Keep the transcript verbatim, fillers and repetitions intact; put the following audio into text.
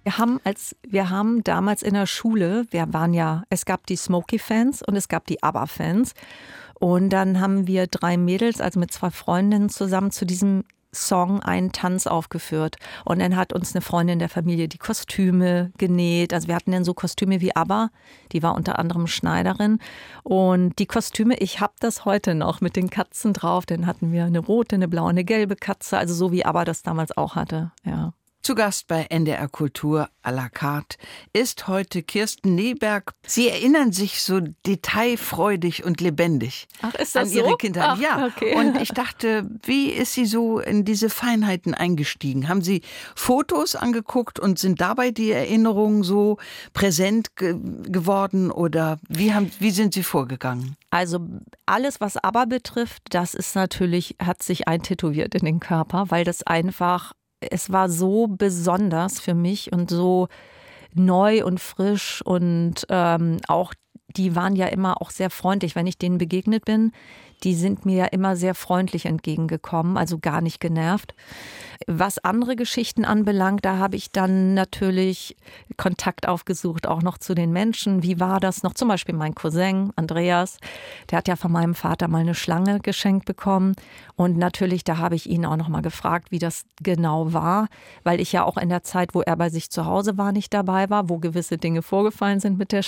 Wir haben als wir haben damals in der Schule, wir waren ja, es gab die Smokey-Fans und es gab die ABBA-Fans. Und dann haben wir drei Mädels, also mit zwei Freundinnen zusammen zu diesem Song einen Tanz aufgeführt. Und dann hat uns eine Freundin der Familie die Kostüme genäht. Also wir hatten dann so Kostüme wie ABBA, die war unter anderem Schneiderin. Und die Kostüme, ich habe das heute noch mit den Katzen drauf. Dann hatten wir eine rote, eine blaue, eine gelbe Katze, also so wie ABBA das damals auch hatte, ja. Zu Gast bei N D R Kultur à la carte ist heute Kirsten Neberg. Sie erinnern sich so detailfreudig und lebendig Ach, ist das an ihre so? Kindheit. Ach, ja, okay. Und ich dachte, wie ist sie so in diese Feinheiten eingestiegen? Haben Sie Fotos angeguckt und sind dabei die Erinnerungen so präsent ge- geworden oder wie, haben, wie sind Sie vorgegangen? Also alles, was ABBA betrifft, das ist natürlich, hat sich eintätowiert in den Körper, weil das einfach, es war so besonders für mich und so neu und frisch und ähm, auch, die waren ja immer auch sehr freundlich, wenn ich denen begegnet bin. Die sind mir ja immer sehr freundlich entgegengekommen, also gar nicht genervt. Was andere Geschichten anbelangt, da habe ich dann natürlich Kontakt aufgesucht, auch noch zu den Menschen. Wie war das noch? Zum Beispiel mein Cousin Andreas, der hat ja von meinem Vater mal eine Schlange geschenkt bekommen. Und natürlich, da habe ich ihn auch noch mal gefragt, wie das genau war, weil ich ja auch in der Zeit, wo er bei sich zu Hause war, nicht dabei war, wo gewisse Dinge vorgefallen sind mit der